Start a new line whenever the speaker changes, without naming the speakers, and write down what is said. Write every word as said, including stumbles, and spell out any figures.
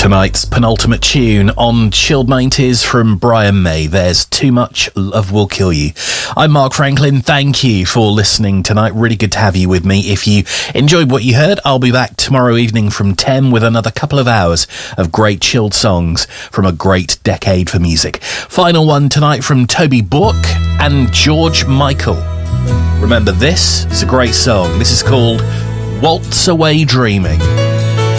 Tonight's penultimate tune on Chilled nineties from Brian May. There's Too Much Love Will Kill You. I'm Mark Franklin. Thank you for listening tonight. Really good to have you with me. If you enjoyed what you heard, I'll be back tomorrow evening from ten with another couple of hours of great chilled songs from a great decade for music. Final one tonight from Toby Book and George Michael. Remember this? It's a great song. This is called Waltz Away Dreaming.